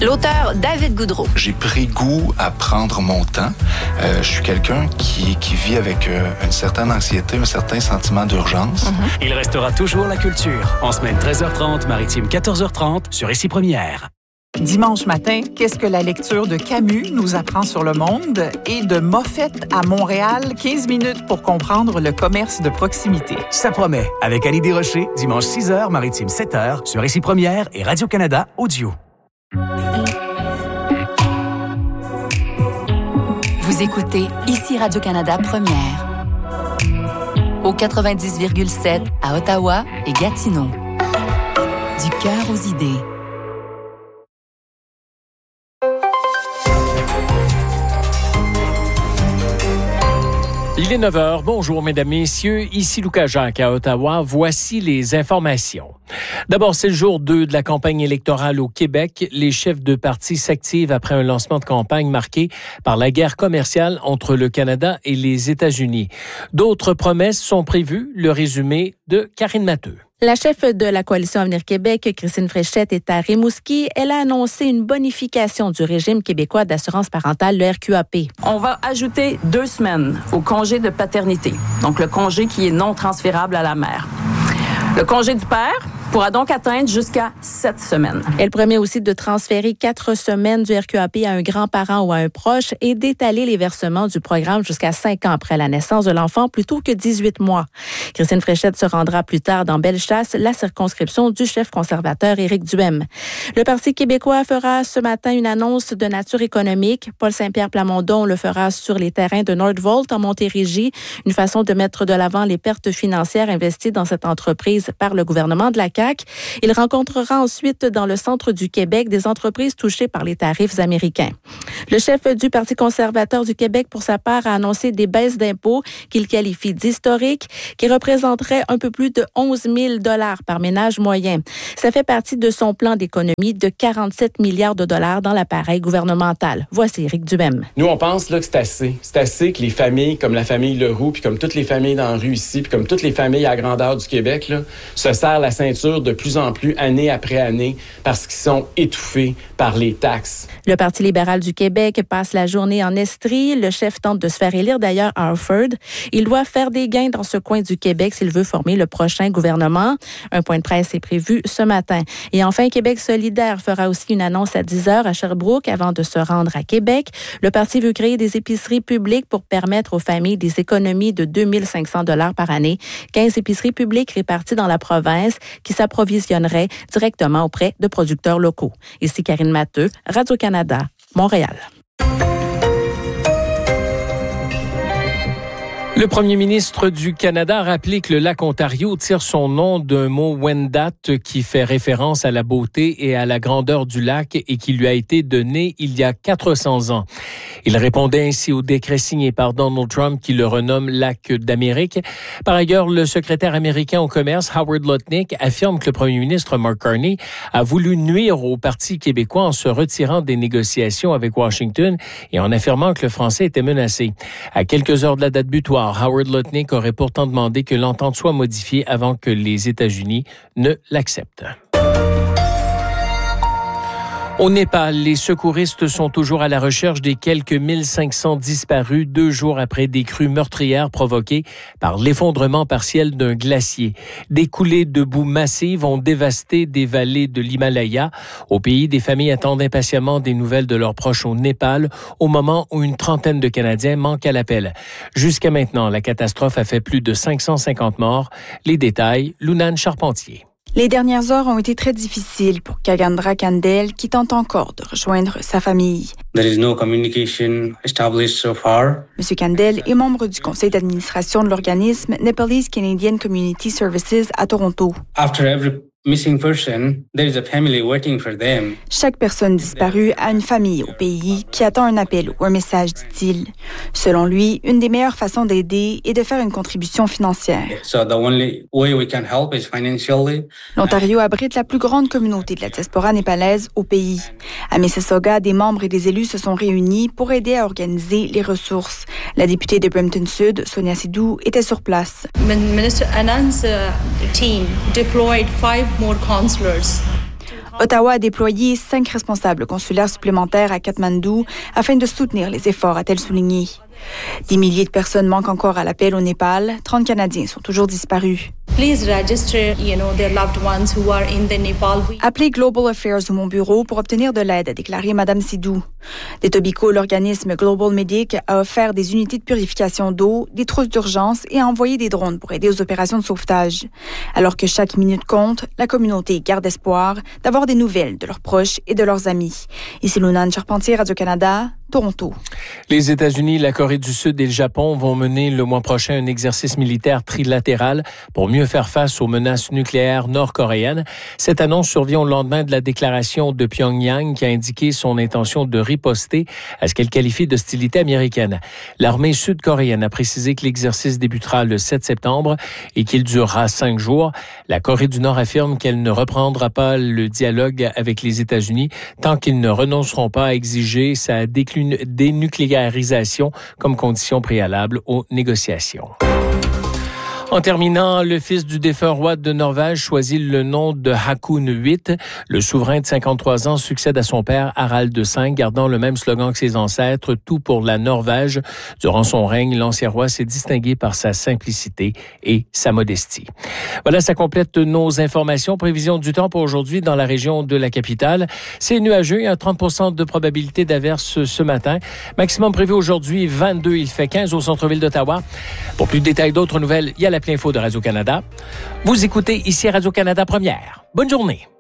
L'auteur David Goudreau. J'ai pris goût à prendre mon temps. Je suis quelqu'un qui vit avec une certaine anxiété, un certain sentiment d'urgence. Il restera toujours la culture. En semaine 13h30, maritime 14h30 sur Ici Première. Dimanche matin, qu'est-ce que la lecture de Camus nous apprend sur le monde? Et de Moffett à Montréal, 15 minutes pour comprendre le commerce de proximité. Ça promet, avec Annie Desrochers, dimanche 6h, maritime 7h, sur Ici Première et Radio-Canada Audio. Vous écoutez Ici Radio-Canada Première. Au 90,7 à Ottawa et Gatineau. Du cœur aux idées. Il est 9h. Bonjour, mesdames, messieurs. Ici Lucas Jacques à Ottawa. Voici les informations. D'abord, c'est le jour 2 de la campagne électorale au Québec. Les chefs de parti s'activent après un lancement de campagne marqué par la guerre commerciale entre le Canada et les États-Unis. D'autres promesses sont prévues. Le résumé de Karine Matteux. La chef de la Coalition Avenir Québec, Christine Fréchette, est à Rimouski. Elle a annoncé une bonification du régime québécois d'assurance parentale, le RQAP. On va ajouter 2 semaines au congé de paternité, donc le congé qui est non transférable à la mère. Le congé du père pourra donc atteindre jusqu'à 7 semaines. Elle promet aussi de transférer 4 semaines du RQAP à un grand-parent ou à un proche et d'étaler les versements du programme jusqu'à 5 ans après la naissance de l'enfant plutôt que 18 mois. Christine Fréchette se rendra plus tard dans Bellechasse, la circonscription du chef conservateur Éric Duhem. Le Parti québécois fera ce matin une annonce de nature économique. Paul Saint-Pierre Plamondon le fera sur les terrains de Nordvolt en Montérégie, une façon de mettre de l'avant les pertes financières investies dans cette entreprise par le gouvernement de la CAQ. Il rencontrera ensuite dans le centre du Québec des entreprises touchées par les tarifs américains. Le chef du Parti conservateur du Québec, pour sa part, a annoncé des baisses d'impôts qu'il qualifie d'historiques, qui représenteraient un peu plus de 11 000 $ par ménage moyen. Ça fait partie de son plan d'économie de 47 milliards de dollars dans l'appareil gouvernemental. Voici Éric Duhem. Nous, on pense là, que c'est assez. C'est assez que les familles, comme la famille Leroux, puis comme toutes les familles dans la rue ici, puis comme toutes les familles à grandeur du Québec, là, se serrent la ceinture de plus en plus, année après année, parce qu'ils sont étouffés par les taxes. Le Parti libéral du Québec passe la journée en Estrie. Le chef tente de se faire élire d'ailleurs à Harford. Il doit faire des gains dans ce coin du Québec s'il veut former le prochain gouvernement. Un point de presse est prévu ce matin. Et enfin, Québec solidaire fera aussi une annonce à 10h à Sherbrooke avant de se rendre à Québec. Le parti veut créer des épiceries publiques pour permettre aux familles des économies de 2 500 $ par année. 15 épiceries publiques réparties dans la province qui s'approvisionneraient directement auprès de producteurs locaux. Ici Karine Matteux, Radio-Canada, Montréal. Le premier ministre du Canada a rappelé que le lac Ontario tire son nom d'un mot Wendat qui fait référence à la beauté et à la grandeur du lac et qui lui a été donné il y a 400 ans. Il répondait ainsi au décret signé par Donald Trump qui le renomme lac d'Amérique. Par ailleurs, le secrétaire américain au commerce, Howard Lutnick, affirme que le premier ministre Mark Carney a voulu nuire au Parti québécois en se retirant des négociations avec Washington et en affirmant que le français était menacé. À quelques heures de la date butoir, Howard Lutnick aurait pourtant demandé que l'entente soit modifiée avant que les États-Unis ne l'acceptent. Au Népal, les secouristes sont toujours à la recherche des quelques 1500 disparus 2 jours après des crues meurtrières provoquées par l'effondrement partiel d'un glacier. Des coulées de boue massives ont dévasté des vallées de l'Himalaya. Au pays, des familles attendent impatiemment des nouvelles de leurs proches au Népal au moment où une trentaine de Canadiens manquent à l'appel. Jusqu'à maintenant, la catastrophe a fait plus de 550 morts. Les détails, Lunane Charpentier. Les dernières heures ont été très difficiles pour Kagandra Kandel, qui tente encore de rejoindre sa famille. There is no communication established so far. M. Kandel est membre du conseil d'administration de l'organisme Nepalese Canadian Community Services à Toronto. After every missing person, there is a family waiting for them. Chaque personne disparue a une famille au pays qui attend un appel ou un message, dit-il. Selon lui, une des meilleures façons d'aider est de faire une contribution financière. So the only way we can help is financially. L'Ontario abrite la plus grande communauté de la diaspora népalaise au pays. À Mississauga, des membres et des élus se sont réunis pour aider à organiser les ressources. La députée de Brampton Sud, Sonia Sidou, était sur place. Minister Anand's team deployed 5 more counselors. Ottawa a déployé 5 responsables consulaires supplémentaires à Katmandou afin de soutenir les efforts, a-t-elle souligné. Des milliers de personnes manquent encore à l'appel au Népal. 30 Canadiens sont toujours disparus. Please register, their loved ones who are in the Nepal. Appelez Global Affairs ou mon bureau pour obtenir de l'aide, a déclaré Mme Sidou. D'Etobicoke, l'organisme Global Medic a offert des unités de purification d'eau, des trousses d'urgence et a envoyé des drones pour aider aux opérations de sauvetage. Alors que chaque minute compte, la communauté garde espoir d'avoir des nouvelles de leurs proches et de leurs amis. Ici Lunane Charpentier, Radio-Canada, Toronto. Les États-Unis, la Corée du Sud et le Japon vont mener le mois prochain un exercice militaire trilatéral pour mieux faire face aux menaces nucléaires nord-coréennes. Cette annonce survient au lendemain de la déclaration de Pyongyang qui a indiqué son intention de riposter à ce qu'elle qualifie d'hostilité américaine. L'armée sud-coréenne a précisé que l'exercice débutera le 7 septembre et qu'il durera 5 jours. La Corée du Nord affirme qu'elle ne reprendra pas le dialogue avec les États-Unis tant qu'ils ne renonceront pas à exiger sa dénucléarisation comme condition préalable aux négociations. En terminant, le fils du défunt roi de Norvège choisit le nom de Haakon VIII. Le souverain de 53 ans succède à son père Harald V, gardant le même slogan que ses ancêtres, tout pour la Norvège. Durant son règne, l'ancien roi s'est distingué par sa simplicité et sa modestie. Voilà, ça complète nos informations. Prévision du temps pour aujourd'hui dans la région de la capitale. C'est nuageux, il y a 30% de probabilité d'averse ce matin. Maximum prévu aujourd'hui, 22. Il fait 15 au centre-ville d'Ottawa. Pour plus de détails, d'autres nouvelles, il y a la info de Radio-Canada. Vous écoutez ici Radio-Canada Première. Bonne journée.